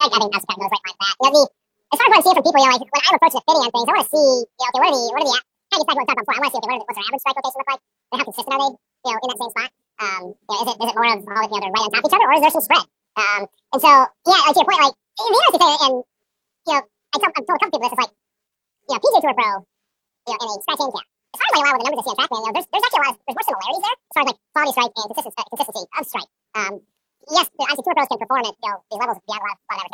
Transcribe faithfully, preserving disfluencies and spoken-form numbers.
think I think that's kind of goes right like that. You know, the as far as what I see from people, you know, like when I'm approaching the fitting on things, I want to see, you know, okay, what are the what are the kind of just like what we talked about before. I want to see okay, what are the, what's their average strike location look like, and how consistent are they, you know, in that same spot. Um, you know, is it is it more of all you know they're right on top of each other, or is there some spread? Um, and so yeah, like to your point, like the interesting thing, and you know, I tell I've told a couple people this is like, you know, P G A Tour Pro, you know, in a scratch handicap. As far as like a lot with the numbers I see on TrackMan, you know, there's there's actually a lot of there's more similarities there as far as like quality of strike and consistency, uh, consistency of strike. Um, yes, the I C Tour Pros can perform at you know these levels beyond a lot of, a lot of average